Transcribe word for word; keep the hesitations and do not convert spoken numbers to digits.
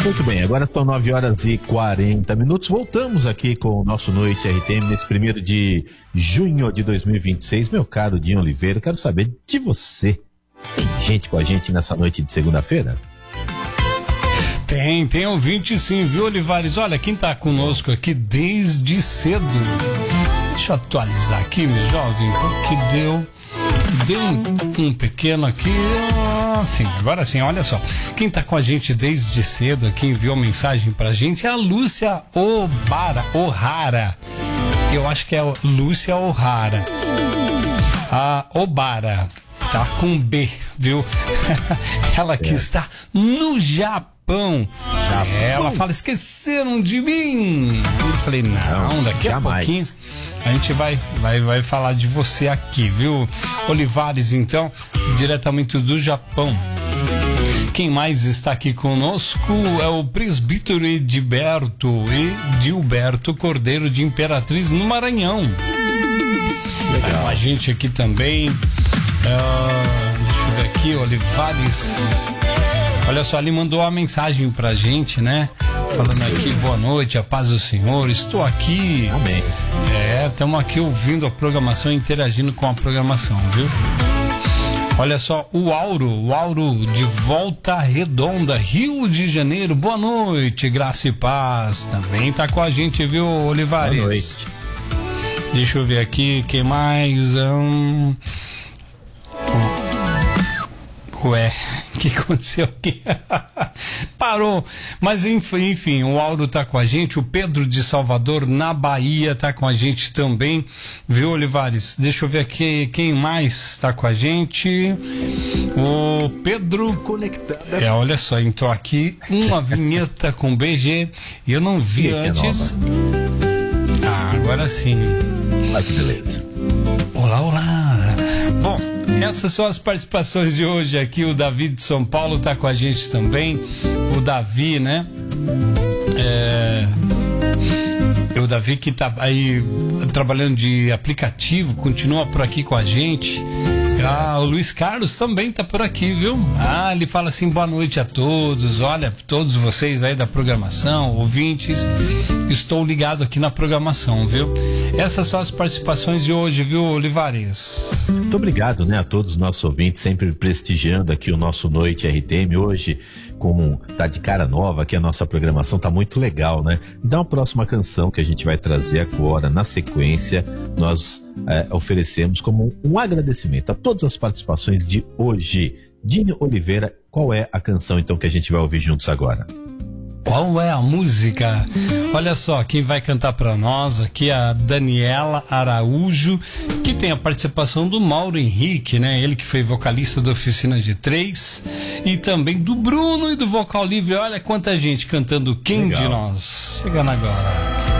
Muito bem, agora são nove horas e quarenta minutos. Voltamos aqui com o nosso Noite R T M nesse primeiro de junho de dois mil e vinte e seis. Meu caro Dinho Oliveira, quero saber de você. Tem gente com a gente nessa noite de segunda-feira? Tem, tem ouvinte sim, viu, Olivares? Olha, quem tá conosco aqui desde cedo. Deixa eu atualizar aqui, meu jovem, porque deu... Deu um, um pequeno aqui. Ah, sim, agora sim, olha só. Quem tá com a gente desde cedo aqui, enviou mensagem pra gente, é a Lúcia Obara, O'Hara. Eu acho que é Lúcia O'Hara. A Obara, tá com B, viu? Ela que é. está no Japão. Japão. Ela fala, esqueceram de mim. Eu falei, não, não daqui jamais. a pouquinho a gente vai, vai, vai falar de você aqui, viu? Olivares, então, diretamente do Japão. Quem mais está aqui conosco é o presbítero Edilberto e Gilberto Cordeiro de Imperatriz no Maranhão. Legal. Tá com a gente aqui também. Uh, deixa eu ver aqui, Olivares. Olha só, ele mandou uma mensagem pra gente, né? Falando aqui, boa noite, a paz do Senhor, estou aqui. Amém. É, estamos aqui ouvindo a programação, interagindo com a programação, viu? Olha só, o Auro, o Auro de Volta Redonda, Rio de Janeiro, boa noite, graça e paz. Também tá com a gente, viu, Olivares? Boa noite. Deixa eu ver aqui, quem mais? Um... Ué, o que aconteceu aqui? Parou. Mas enfim, enfim, o Auro tá com a gente, o Pedro de Salvador, na Bahia, tá com a gente também, viu, Olivares? Deixa eu ver aqui quem mais tá com a gente. O Pedro. Conectada. É, olha só, entrou aqui uma vinheta com B G e eu não vi antes. Ah, agora sim. Olha que beleza. Olá, olá. Bom, essas são as participações de hoje aqui. O Davi de São Paulo tá com a gente também. O Davi, né? É... O Davi que tá aí trabalhando de aplicativo, continua por aqui com a gente. Ah, o Luiz Carlos também tá por aqui, viu? Ah, ele fala assim, boa noite a todos. Olha, todos vocês aí da programação, ouvintes, estou ligado aqui na programação, viu? Essas são as participações de hoje, viu, Olivares? Muito obrigado, né, a todos os nossos ouvintes, sempre prestigiando aqui o nosso Noite R T M. Hoje, como tá de cara nova aqui, a nossa programação tá muito legal, né? Então, a próxima canção que a gente vai trazer agora, na sequência, nós é, oferecemos como um agradecimento a todas as participações de hoje. Dinho Oliveira, qual é a canção, então, que a gente vai ouvir juntos agora? Qual é a música? Olha só, quem vai cantar para nós aqui é a Daniela Araújo, que tem a participação do Mauro Henrique, né? Ele que foi vocalista da Oficina G três, e também do Bruno e do Vocal Livre. Olha quanta gente cantando Quem Legal. de Nós. Chegando agora.